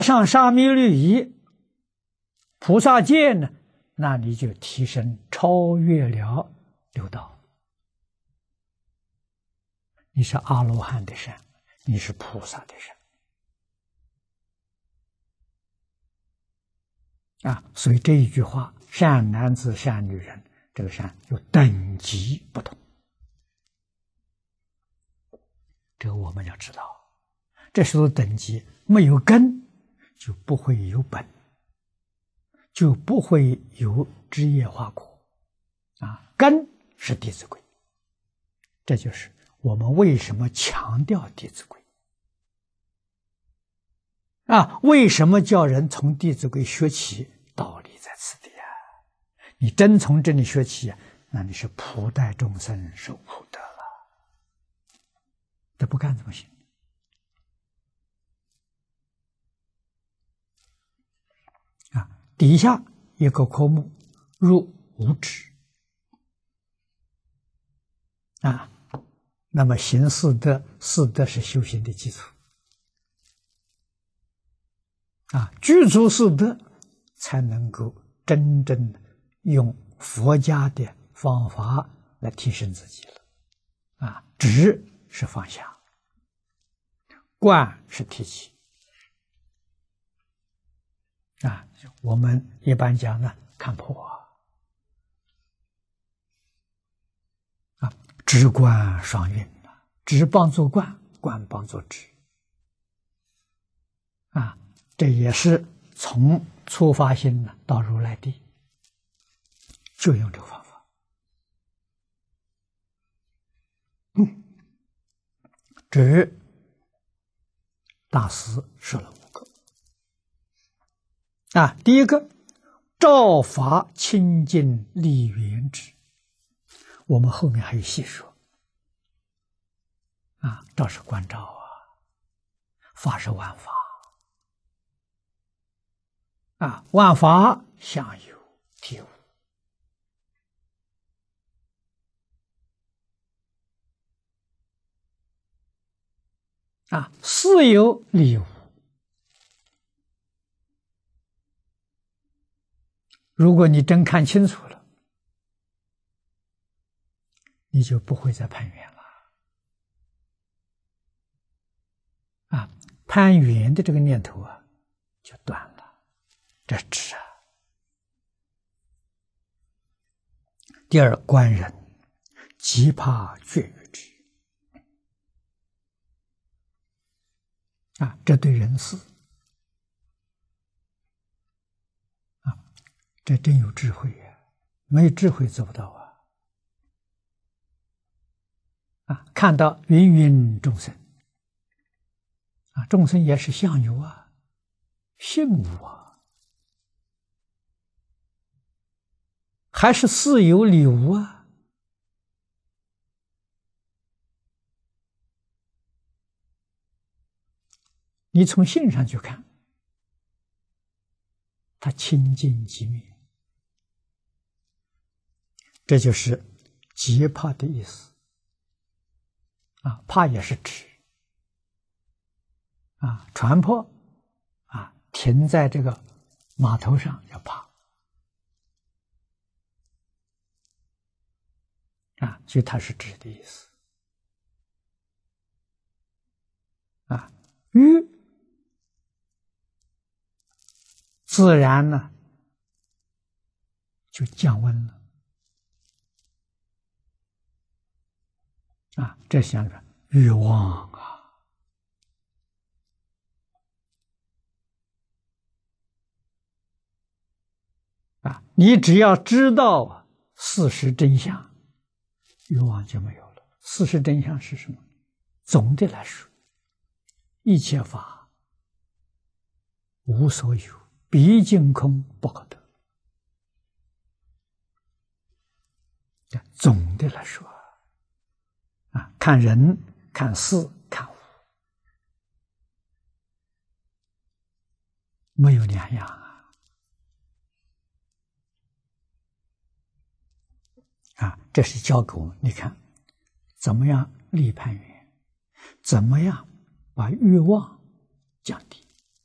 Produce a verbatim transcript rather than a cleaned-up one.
上沙弥律仪、菩萨戒呢，那你就提升超越了六道。你是阿罗汉的善，你是菩萨的善啊！所以这一句话，善男子、善女人，这个善有等级不同。这个我们要知道，这时候等级没有根，就不会有本，就不会有枝叶花果啊。根是《弟子规》，这就是我们为什么强调《弟子规》啊？为什么叫人从《弟子规》学起？道理在此地啊！你真从这里学起，那你是普代众生受苦得了。这不干怎么行？啊，底下一个科目，入五指啊。那么行四德，四德是修行的基础啊，具足四德，才能够真正的用佛家的方法来提升自己了啊。止是放下，观是提起啊。我们一般讲呢，看破啊，止观双运，止帮助观，观帮助止啊。这也是从初发心呢到如来地，就用这个方法。嗯，止大师说了五个啊。第一个，照法清净立缘止，我们后面还有细说啊。照是观照啊，法是万法啊，万法相有体无啊，事有理无。如果你真看清楚了，你就不会再攀缘了啊！攀缘的这个念头啊，就断了，这是止啊。第二，观人，极怕绝于之啊，这对人事啊，这真有智慧呀、啊，没有智慧做不到啊。啊，看到芸芸众生啊，众生也是相有啊，性无啊，还是事有理无啊。你从性上去看，它清净寂灭，这就是极怕的意思啊。怕也是指啊，船舶啊停在这个码头上要怕啊，所以它是指的意思啊。鱼自然呢就降温了啊，这想着欲望啊，啊，你只要知道事实真相，欲望就没有了。事实真相是什么？总的来说，一切法无所有，毕竟空不可得。总的来说啊，看人、看事、看物，没有两样啊！啊，这是教给我们，你看怎么样立攀缘，怎么样把欲望降低。